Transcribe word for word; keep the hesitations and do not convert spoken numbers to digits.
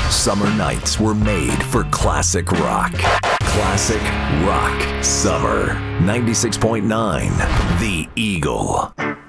Summer nights were made for classic rock. Classic rock summer. ninety-six point nine The Eagle.